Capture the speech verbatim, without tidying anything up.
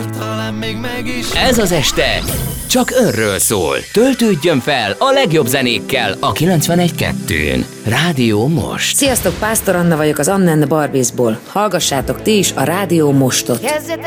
talán még meg is. Ez az este csak önről szól. Töltődjön fel a legjobb zenékkel a kilencvenegy kettőn. Rádió Most. Sziasztok, Pásztor Anna vagyok az Anne and the Barbiesból. Hallgassátok ti is a Rádió Mostot.